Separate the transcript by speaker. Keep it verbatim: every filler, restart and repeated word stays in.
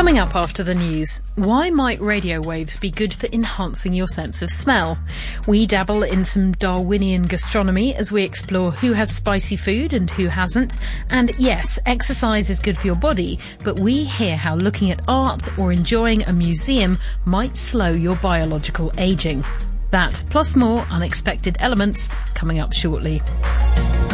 Speaker 1: Coming up after the news, why might radio waves be good for enhancing your sense of smell? We dabble in some Darwinian gastronomy as we explore who has spicy food and who hasn't. And yes, exercise is good for your body, but we hear how looking at art or enjoying a museum might slow your biological ageing. That, plus more unexpected elements, coming up shortly.